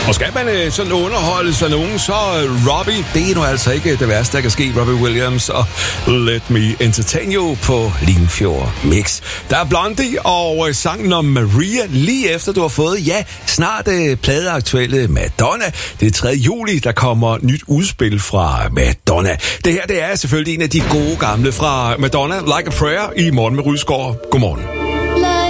Og skal man sådan underholde sig nogen, så Robbie, det er nu altså ikke det værste, der kan ske. Robbie Williams og Let Me Entertain You på Limfjord Mix. Der er Blondie og sangen om Maria lige efter du har fået, snart pladeaktuelle Madonna. Det er 3. juli, der kommer nyt udspil fra Madonna. Det her, det er selvfølgelig en af de gode gamle fra Madonna, Like a Prayer i Morgen med Rydskov. Godmorgen.